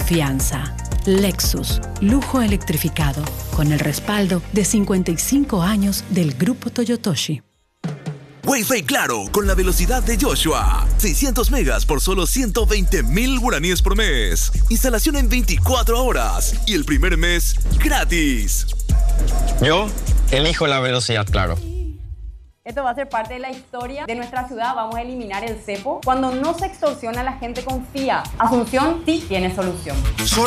confianza. Lexus, lujo electrificado, con el respaldo de 55 años del Grupo Toyotoshi. Wi-Fi Claro, con la velocidad de Joshua. 600 megas por solo 120.000 guaraníes por mes. Instalación en 24 horas. Y el primer mes, gratis. Yo elijo la velocidad Claro. Esto va a ser parte de la historia de nuestra ciudad. Vamos a eliminar el cepo. Cuando no se extorsiona, la gente confía. Asunción sí tiene solución.